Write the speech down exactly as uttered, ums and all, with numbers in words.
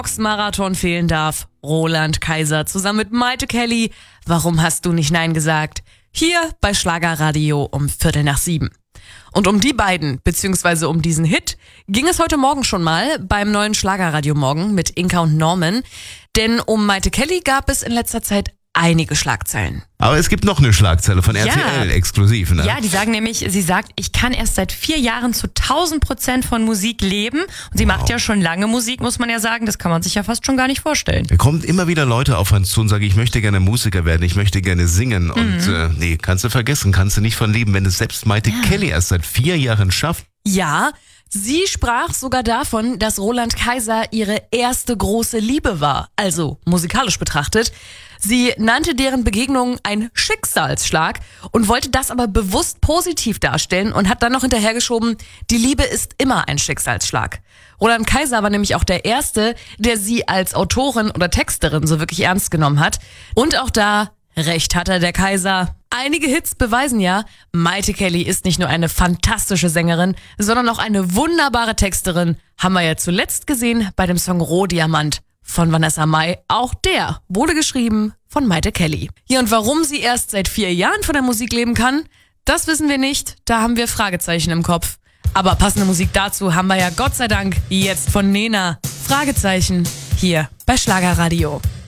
Marathon fehlen darf. Roland Kaiser zusammen mit Maite Kelly. Warum hast du nicht Nein gesagt? Hier bei Schlagerradio um Viertel nach sieben. Und um die beiden, beziehungsweise um diesen Hit, ging es heute Morgen schon mal beim neuen Schlagerradio Morgen mit Inka und Norman. Denn um Maite Kelly gab es in letzter Zeit einige Schlagzeilen. Aber es gibt noch eine Schlagzeile von R T L Ja. exklusiv, ne? Ja, die sagen nämlich, sie sagt, ich kann erst seit vier Jahren zu tausend Prozent von Musik leben. Und sie Wow. macht ja schon lange Musik, muss man ja sagen. Das kann man sich ja fast schon gar nicht vorstellen. Da kommen immer wieder Leute auf uns zu und sagen, ich möchte gerne Musiker werden, ich möchte gerne singen. Mhm. Und äh, nee, kannst du vergessen, kannst du nicht von leben, wenn es selbst Maite Kelly erst seit vier Jahren schafft. Ja, sie sprach sogar davon, dass Roland Kaiser ihre erste große Liebe war, also musikalisch betrachtet. Sie nannte deren Begegnung ein Schicksalsschlag und wollte das aber bewusst positiv darstellen und hat dann noch hinterhergeschoben, die Liebe ist immer ein Schicksalsschlag. Roland Kaiser war nämlich auch der Erste, der sie als Autorin oder Texterin so wirklich ernst genommen hat. Und auch da, recht hat er, der Kaiser. Einige Hits beweisen ja, Maite Kelly ist nicht nur eine fantastische Sängerin, sondern auch eine wunderbare Texterin. Haben wir ja zuletzt gesehen bei dem Song Rohdiamant von Vanessa Mai. Auch der wurde geschrieben von Maite Kelly. Ja, und warum sie erst seit vier Jahren von der Musik leben kann, das wissen wir nicht. Da haben wir Fragezeichen im Kopf. Aber passende Musik dazu haben wir ja Gott sei Dank jetzt von Nena. Fragezeichen hier bei Schlagerradio.